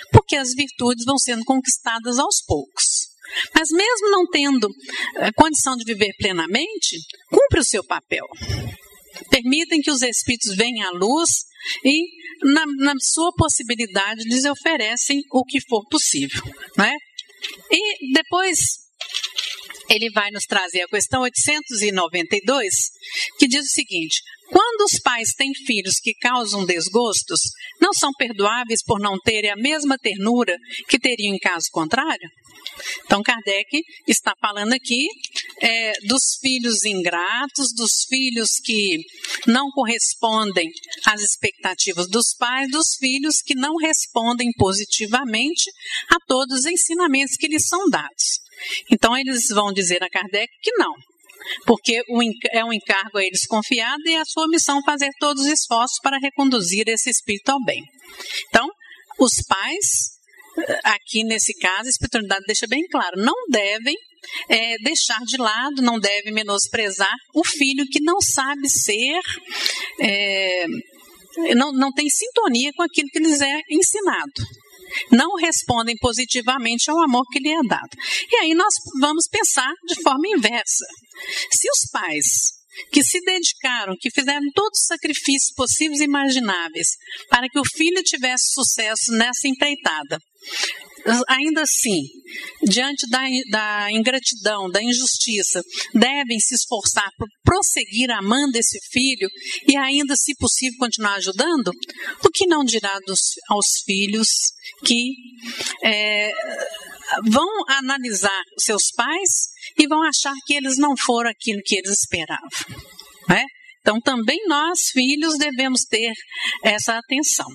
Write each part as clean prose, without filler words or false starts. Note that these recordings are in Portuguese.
porque as virtudes vão sendo conquistadas aos poucos. Mas mesmo não tendo condição de viver plenamente, cumpre o seu papel. Permitem que os espíritos venham à luz e, na sua possibilidade, lhes oferecem o que for possível, não é? E depois ele vai nos trazer a questão 892, que diz o seguinte: quando os pais têm filhos que causam desgostos, não são perdoáveis por não terem a mesma ternura que teriam em caso contrário? Então, Kardec está falando aqui dos filhos ingratos, dos filhos que não correspondem às expectativas dos pais, dos filhos que não respondem positivamente a todos os ensinamentos que lhes são dados. Então, eles vão dizer a Kardec que não, porque é um encargo a eles confiado e é a sua missão fazer todos os esforços para reconduzir esse espírito ao bem. Então, os pais, aqui nesse caso, a espiritualidade deixa bem claro, não devem deixar de lado, não devem menosprezar o filho que não sabe ser, não tem sintonia com aquilo que lhes é ensinado. Não respondem positivamente ao amor que lhe é dado. E aí nós vamos pensar de forma inversa. Se os pais que se dedicaram, que fizeram todos os sacrifícios possíveis e imagináveis para que o filho tivesse sucesso nessa empreitada, ainda assim, diante da ingratidão, da injustiça, devem se esforçar por prosseguir amando esse filho e ainda, se possível, continuar ajudando, o que não dirá aos filhos que vão analisar seus pais e vão achar que eles não foram aquilo que eles esperavam, né? Então, também nós, filhos, devemos ter essa atenção.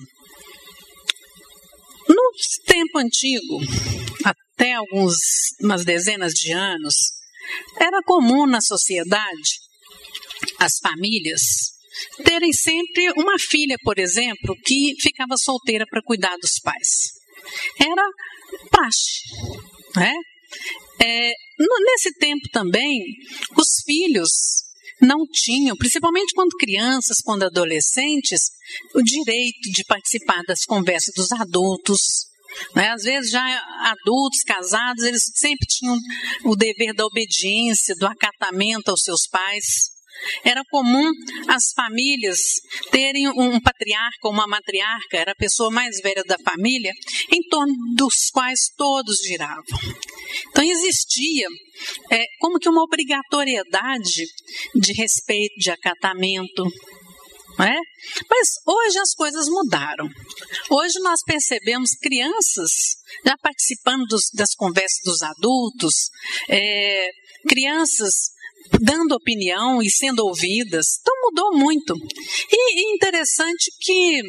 No tempo antigo, até umas dezenas de anos, era comum na sociedade as famílias terem sempre uma filha, por exemplo, que ficava solteira para cuidar dos pais. Era praxe, né? Nesse tempo também, os filhos não tinham, principalmente quando crianças, quando adolescentes, o direito de participar das conversas dos adultos, né? Às vezes já adultos, casados, eles sempre tinham o dever da obediência, do acatamento aos seus pais. Era comum as famílias terem um patriarca ou uma matriarca, era a pessoa mais velha da família, em torno dos quais todos giravam. Então existia como que uma obrigatoriedade de respeito, de acatamento, não é? Mas hoje as coisas mudaram. Hoje nós percebemos crianças já participando das conversas dos adultos, crianças dando opinião e sendo ouvidas. Então mudou muito. E interessante que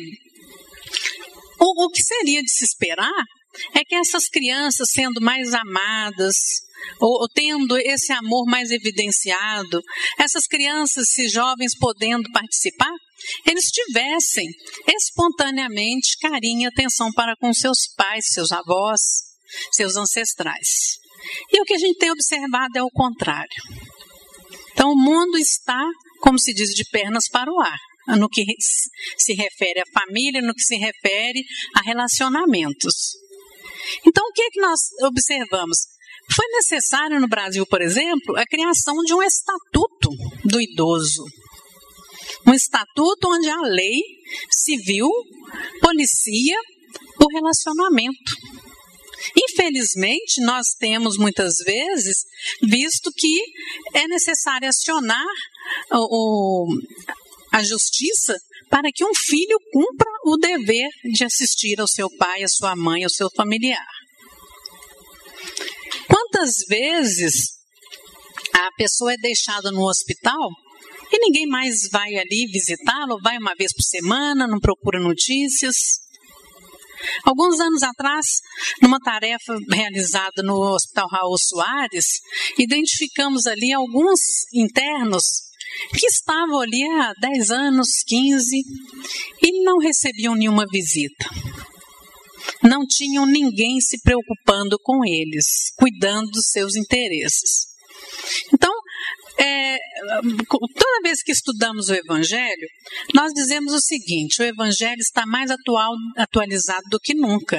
o que seria de se esperar é que essas crianças, sendo mais amadas, ou tendo esse amor mais evidenciado, essas crianças, esses jovens podendo participar, eles tivessem espontaneamente carinho e atenção para com seus pais, seus avós, seus ancestrais. E o que a gente tem observado é o contrário. Então o mundo está, como se diz, de pernas para o ar, no que se refere à família, no que se refere a relacionamentos. Então o que é que nós observamos? Foi necessário no Brasil, por exemplo, a criação de um estatuto do idoso. Um estatuto onde a lei civil policia o relacionamento. Infelizmente, nós temos muitas vezes visto que é necessário acionar a justiça para que um filho cumpra o dever de assistir ao seu pai, à sua mãe, ao seu familiar. Quantas vezes a pessoa é deixada no hospital e ninguém mais vai ali visitá-lo, vai uma vez por semana, não procura notícias? Alguns anos atrás, numa tarefa realizada no Hospital Raul Soares, identificamos ali alguns internos que estavam ali há 10 anos, 15, e não recebiam nenhuma visita. Não tinham ninguém se preocupando com eles, cuidando dos seus interesses. Então, toda vez que estudamos o Evangelho, nós dizemos o seguinte: o Evangelho está mais atualizado do que nunca.